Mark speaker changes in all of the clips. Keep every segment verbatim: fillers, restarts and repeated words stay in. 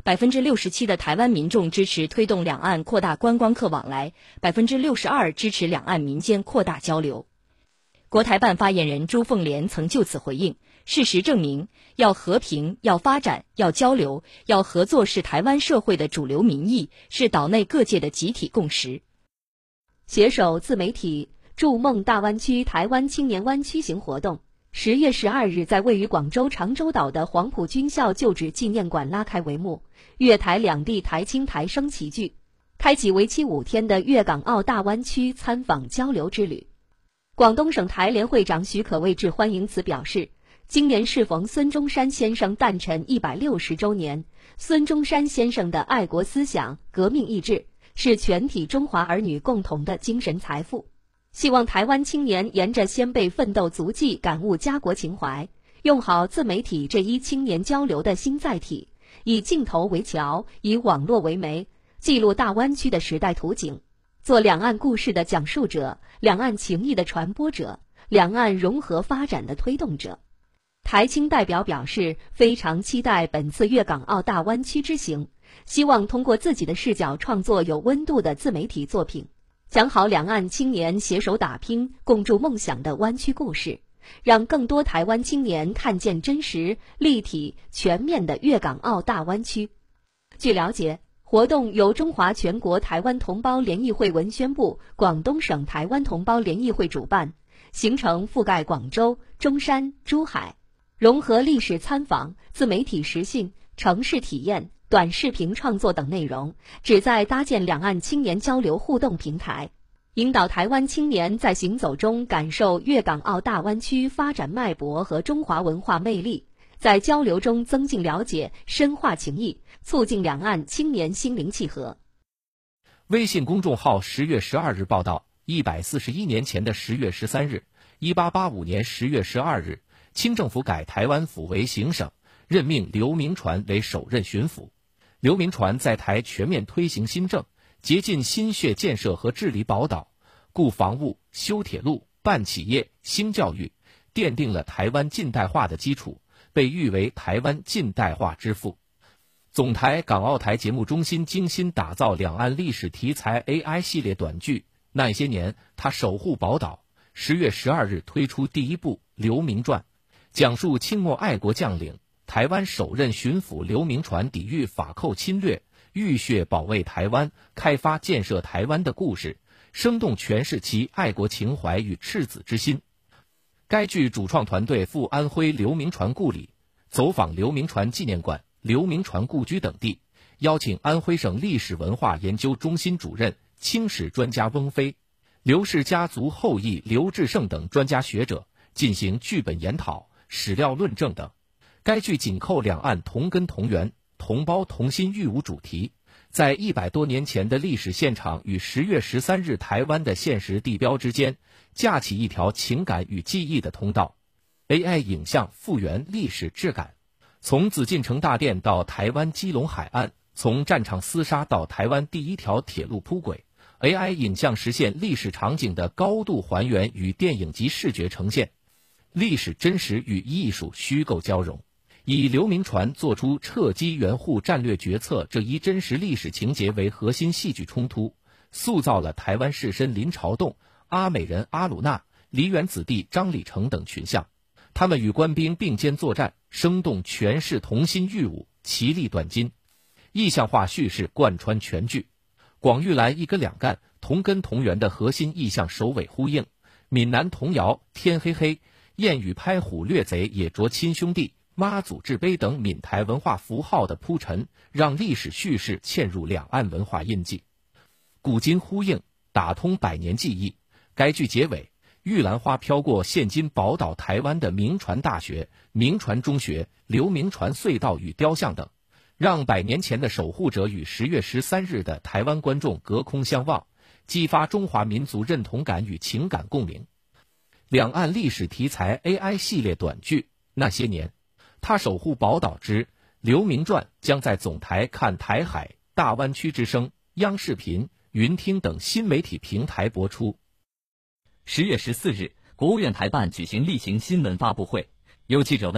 Speaker 1: 百分之六十七的台湾民众支持推动两岸扩大观光客往来，百分之六十二支持两岸民间扩大交流。国台办发言人朱凤莲曾就此回应，事实证明，要和平、要发展、要交流、要合作是台湾社会的主流民意，是岛内各界的集体共识。
Speaker 2: 携手自媒体筑梦大湾区台湾青年湾区行活动十月十二日在位于广州长洲岛的黄埔军校旧址纪念馆拉开帷幕，粤台两地台青台生齐聚，开启为期五天的粤港澳大湾区参访交流之旅。广东省台联会长许可卫致欢迎词表示，今年适逢孙中山先生诞辰一百六十周年，孙中山先生的爱国思想、革命意志是全体中华儿女共同的精神财富。希望台湾青年沿着先辈奋斗足迹感悟家国情怀，用好自媒体这一青年交流的新载体，以镜头为桥，以网络为媒，记录大湾区的时代图景，做两岸故事的讲述者，两岸情谊的传播者，两岸融合发展的推动者。台青代表表示，非常期待本次粤港澳大湾区之行，希望通过自己的视角创作有温度的自媒体作品，讲好两岸青年携手打拼、共筑梦想的湾区故事，让更多台湾青年看见真实、立体、全面的粤港澳大湾区。据了解，活动由中华全国台湾同胞联谊会文宣部、广东省台湾同胞联谊会主办，行程覆盖广州、中山、珠海，融合历史参访、自媒体实信、城市体验、短视频创作等内容，旨在搭建两岸青年交流互动平台，引导台湾青年在行走中感受粤港澳大湾区发展脉搏和中华文化魅力，在交流中增进了解、深化情谊，促进两岸青年心灵契合。
Speaker 3: 微信公众号十月十二日报道，一百四十一年前的十月十三日，一八八五年十月十二日，清政府改台湾府为行省，任命刘铭传为首任巡抚。刘铭传在台全面推行新政，竭尽心血建设和治理宝岛，固防务、修铁路、办企业、兴教育，奠定了台湾近代化的基础，被誉为台湾近代化之父。总台港澳台节目中心精心打造两岸历史题材 A I 系列短剧，那些年他守护宝岛，十月十二日推出第一部《刘铭传》，讲述清末爱国将领台湾首任巡抚刘铭传抵御法寇侵略，浴血保卫台湾、开发建设台湾的故事，生动诠释其爱国情怀与赤子之心。该剧主创团队赴安徽刘铭传故里，走访刘铭传纪念馆、刘铭传故居等地，邀请安徽省历史文化研究中心主任、清史专家翁飞、刘氏家族后裔刘志胜等专家学者进行剧本研讨、史料论证等。该剧紧扣两岸同根同源、同胞同心育吾主题，在一百多年前的历史现场与十月十三日台湾的现实地标之间，架起一条情感与记忆的通道。A I 影像复原历史质感，从紫禁城大殿到台湾基隆海岸，从战场厮杀到台湾第一条铁路铺轨， A I 影像实现历史场景的高度还原与电影级视觉呈现，历史真实与艺术虚构交融，以刘铭传做出撤机援沪战略决策这一真实历史情节为核心戏剧冲突，塑造了台湾士绅林朝栋、阿美人阿鲁纳、梨园子弟张理成等群像，他们与官兵并肩作战，生动诠释同心育吾、其利断金，意象化叙事贯穿全剧。广玉兰一根两干、同根同源的核心意象首尾呼应，闽南童谣天黑黑、燕语拍虎掠贼也着亲兄弟、妈祖制碑等闽台文化符号的铺陈，让历史叙事嵌入两岸文化印记，古今呼应，打通百年记忆。该剧结尾，玉兰花飘过现今宝岛台湾的铭传大学、铭传中学、刘铭传隧道与雕像等，让百年前的守护者与十月十三日的台湾观众隔空相望，激发中华民族认同感与情感共鸣。两岸历史题材 A I 系列短剧《那些年》，他守护宝岛之刘铭传将在总台看台海、大湾区之声、央视频、云听等新媒体平台播出。
Speaker 4: 十月十四日，国务院台办举行例行新闻发布会，有记者问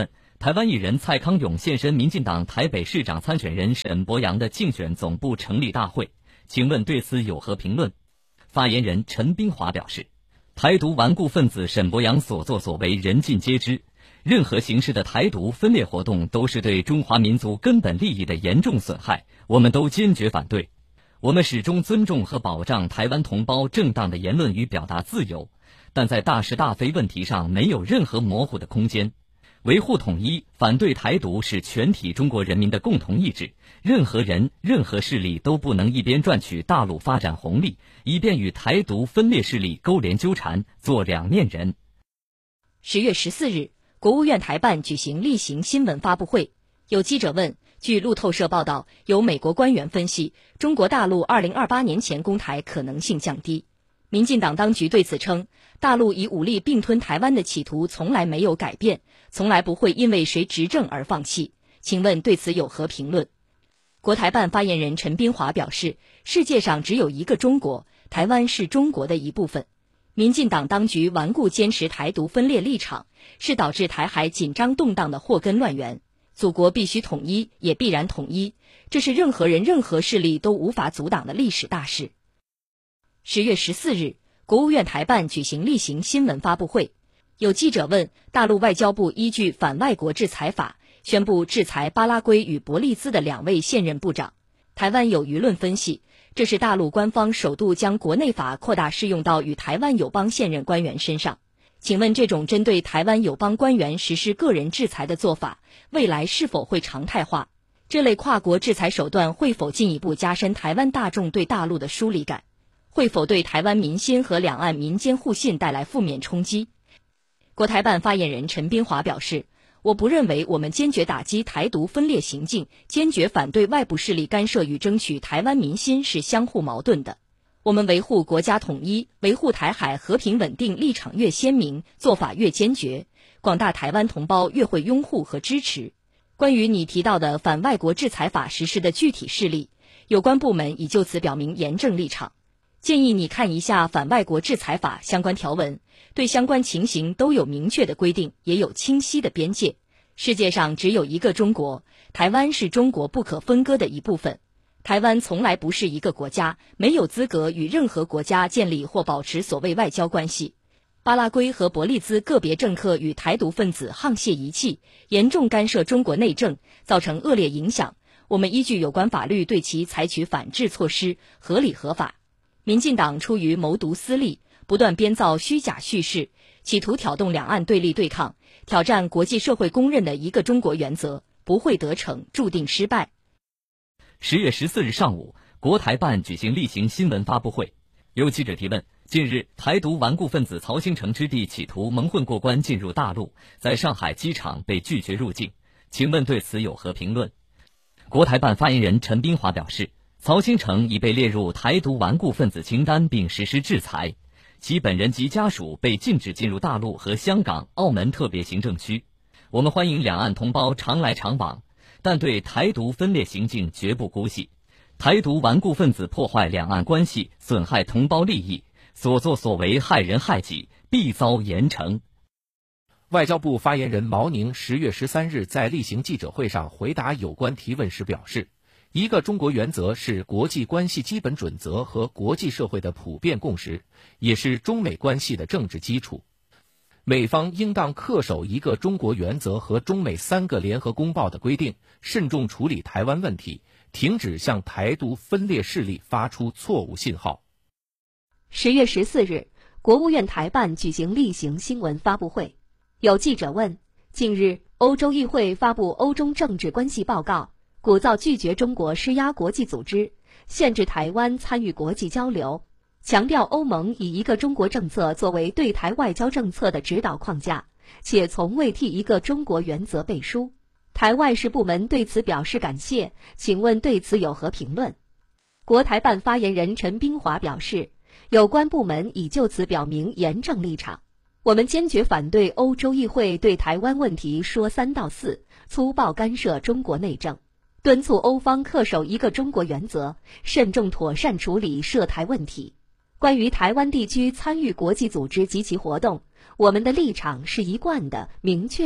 Speaker 4: 台湾艺人蔡康永现身民进党台北市长参选人沈伯洋的竞选总部成立大会，请问对此有何评论？发言人陈冰华表示，台独顽固分子沈伯洋所作所为人尽皆知，任何形式的台独分裂活动都是对中华民族根本利益的严重损害，我们都坚决反对。我们始终尊重和保障台湾同胞正当的言论与表达自由，但在大是大非问题上没有任何模糊的空间。维护统一，反对台独是全体中国人民的共同意志，任何人、任何势力都不能一边赚取大陆发展红利，一边与台独分裂势力勾连纠缠，做两面人。
Speaker 1: 十月十四日，国务院台办举行例行新闻发布会，有记者问，据路透社报道，有美国官员分析，中国大陆二零二八年前攻台可能性降低。民进党当局对此称，大陆以武力并吞台湾的企图从来没有改变，从来不会因为谁执政而放弃。请问对此有何评论？国台办发言人陈冰华表示，世界上只有一个中国，台湾是中国的一部分。民进党当局顽固坚持台独分裂立场，是导致台海紧张动荡的祸根乱源。祖国必须统一，也必然统一，这是任何人任何势力都无法阻挡的历史大事。十月十四日，国务院台办举行例行新闻发布会，有记者问，大陆外交部依据反外国制裁法宣布制裁巴拉圭与伯利兹的两位现任部长。台湾有舆论分析，这是大陆官方首度将国内法扩大适用到与台湾友邦现任官员身上。请问这种针对台湾友邦官员实施个人制裁的做法，未来是否会常态化？这类跨国制裁手段会否进一步加深台湾大众对大陆的疏离感？会否对台湾民心和两岸民间互信带来负面冲击？国台办发言人陈冰华表示，我不认为我们坚决打击台独分裂行径，坚决反对外部势力干涉与争取台湾民心是相互矛盾的。我们维护国家统一、维护台海和平稳定立场越鲜明，做法越坚决，广大台湾同胞越会拥护和支持。关于你提到的反外国制裁法实施的具体事例，有关部门已就此表明严正立场。建议你看一下反外国制裁法相关条文，对相关情形都有明确的规定，也有清晰的边界。世界上只有一个中国，台湾是中国不可分割的一部分。台湾从来不是一个国家，没有资格与任何国家建立或保持所谓外交关系。巴拉圭和伯利兹个别政客与台独分子沆瀣一气，严重干涉中国内政，造成恶劣影响。我们依据有关法律对其采取反制措施，合理合法。民进党出于谋独私利，不断编造虚假叙事，企图挑动两岸对立对抗，挑战国际社会公认的一个中国原则，不会得逞，注定失败。
Speaker 4: 十月十四日上午，国台办举行例行新闻发布会，有记者提问，近日台独顽固分子曹兴诚之弟企图蒙混过关进入大陆，在上海机场被拒绝入境，请问对此有何评论？国台办发言人陈冰华表示，曹兴诚已被列入台独顽固分子清单并实施制裁，其本人及家属被禁止进入大陆和香港、澳门特别行政区。我们欢迎两岸同胞常来常往，但对台独分裂行径绝不姑息。台独顽固分子破坏两岸关系，损害同胞利益，所作所为害人害己，必遭严惩。
Speaker 3: 外交部发言人毛宁十月十三日在例行记者会上回答有关提问时表示，一个中国原则是国际关系基本准则和国际社会的普遍共识，也是中美关系的政治基础。美方应当恪守一个中国原则和中美三个联合公报的规定，慎重处理台湾问题，停止向台独分裂势力发出错误信号。
Speaker 2: 十月十四日，国务院台办举行例行新闻发布会，有记者问，近日欧洲议会发布欧中政治关系报告，鼓噪拒绝中国施压国际组织，限制台湾参与国际交流，强调欧盟以一个中国政策作为对台外交政策的指导框架，且从未替一个中国原则背书。台外事部门对此表示感谢，请问对此有何评论？国台办发言人陈冰华表示，有关部门已就此表明严正立场，我们坚决反对欧洲议会对台湾问题说三道四，粗暴干涉中国内政，敦促欧方恪守一个中国原则，慎重妥善处理涉台问题。关于台湾地区参与国际组织及其活动，我们的立场是一贯的、明确的，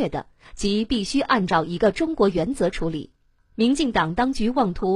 Speaker 2: 即必须按照一个中国原则处理。民进党当局妄图